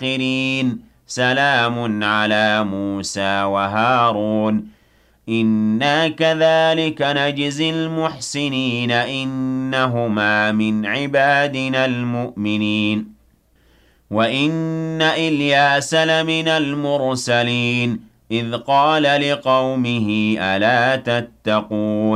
الآخرين سلام على موسى وهارون إنا كذلك نجزي المحسنين إنهما من عبادنا المؤمنين وإن إلياس لمن المرسلين إذ قال لقومه ألا تتقون